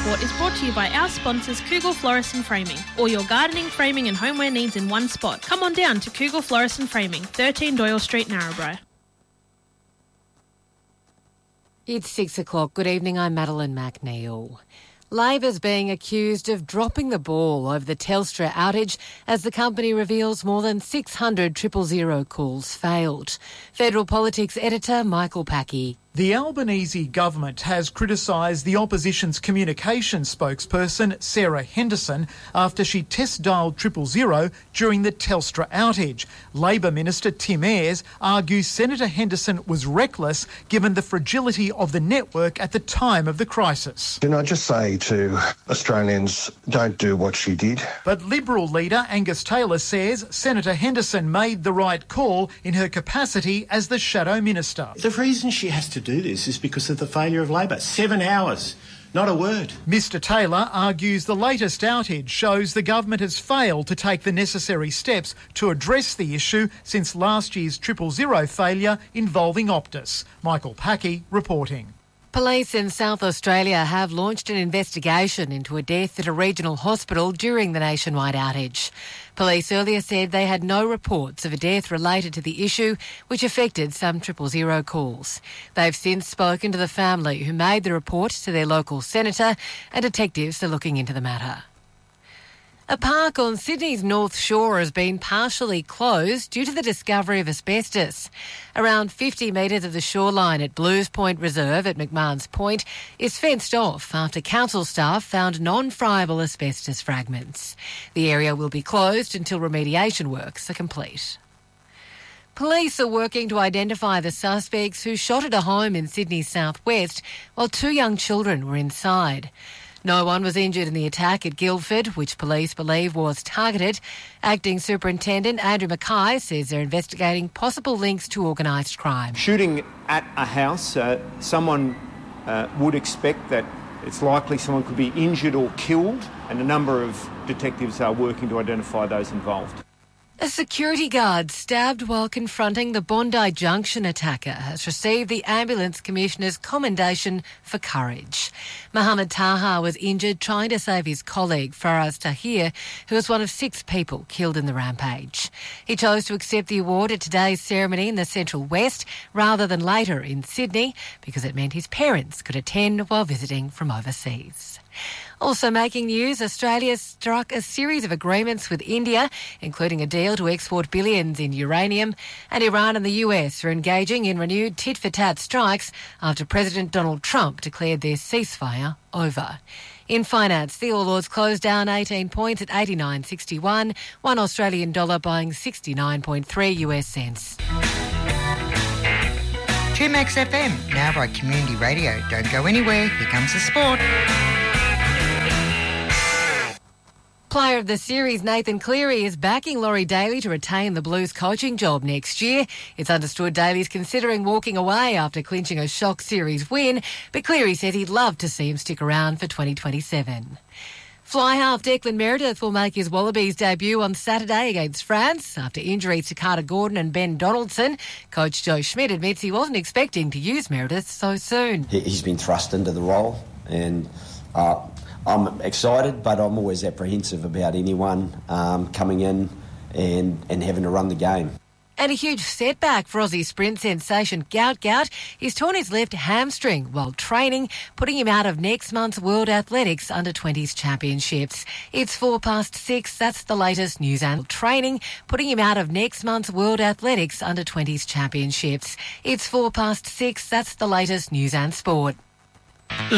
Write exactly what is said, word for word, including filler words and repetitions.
Sport is brought to you by our sponsors Kugel Florist and Framing. All your gardening, framing and homeware needs in one spot. Come on down to Kugel Florist and Framing, thirteen Doyle Street, Narrabri. It's six o'clock. Good evening, I'm Madeline McNeil. Labor's being accused of dropping the ball over the Telstra outage as the company reveals more than six hundred triple zero calls failed. Federal Politics editor Michael Packey. The Albanese government has criticised the opposition's communications spokesperson Sarah Henderson after she test-dialed triple zero during the Telstra outage. Labor Minister Tim Ayres argues Senator Henderson was reckless given the fragility of the network at the time of the crisis. Can I just say to Australians, don't do what she did? But Liberal leader Angus Taylor says Senator Henderson made the right call in her capacity as the shadow minister. The reason she has to do this is because of the failure of Labor. Seven hours, not a word. Mister Taylor argues the latest outage shows the government has failed to take the necessary steps to address the issue since last year's triple zero failure involving Optus. Michael Packey reporting. Police in South Australia have launched an investigation into a death at a regional hospital during the nationwide outage. Police earlier said they had no reports of a death related to the issue, which affected some triple zero calls. They've since spoken to the family who made the report to their local senator, and detectives are looking into the matter. A park on Sydney's North Shore has been partially closed due to the discovery of asbestos. Around fifty metres of the shoreline at Blues Point Reserve at McMahon's Point is fenced off after council staff found non-friable asbestos fragments. The area will be closed until remediation works are complete. Police are working to identify the suspects who shot at a home in Sydney's southwest while two young children were inside. No one was injured in the attack at Guildford, which police believe was targeted. Acting Superintendent Andrew Mackay says they're investigating possible links to organised crime. Shooting at a house, uh, someone uh, would expect that it's likely someone could be injured or killed, and a number of detectives are working to identify those involved. A security guard stabbed while confronting the Bondi Junction attacker has received the Ambulance Commissioner's commendation for courage. Mohammed Taha was injured trying to save his colleague Faraz Tahir, who was one of six people killed in the rampage. He chose to accept the award at today's ceremony in the Central West rather than later in Sydney because it meant his parents could attend while visiting from overseas. Also making news, Australia struck a series of agreements with India, including a deal to export billions in uranium, and Iran and the U S are engaging in renewed tit-for-tat strikes after President Donald Trump declared their ceasefire over. In finance, the All Ords closed down eighteen points at eighty-nine sixty-one, one Australian dollar buying sixty-nine point three U S cents. two Max F M, now by Community Radio. Don't go anywhere, here comes the sport. Player of the series Nathan Cleary is backing Laurie Daly to retain the Blues coaching job next year. It's understood Daly's considering walking away after clinching a shock series win, but Cleary says he'd love to see him stick around for twenty twenty-seven. Fly half Declan Meredith will make his Wallabies debut on Saturday against France after injuries to Carter Gordon and Ben Donaldson. Coach Joe Schmidt admits he wasn't expecting to use Meredith so soon. He's been thrust into the role, and uh, I'm excited, but I'm always apprehensive about anyone um, coming in and, and having to run the game. And a huge setback for Aussie sprint sensation Gout Gout. He's torn his left hamstring while training, putting him out of next month's World Athletics under twenties Championships. It's four past six. That's the latest news and training, putting him out of next month's World Athletics under twenties Championships. It's four past six. That's the latest news and sport.